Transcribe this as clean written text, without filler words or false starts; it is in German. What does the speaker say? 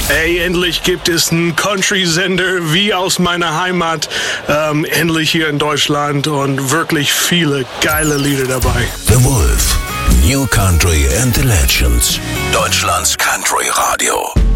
Ey, endlich gibt es einen Country-Sender wie aus meiner Heimat, endlich hier in Deutschland und wirklich viele geile Lieder dabei. The Wolf, New Country and the Legends, Deutschlands Country Radio.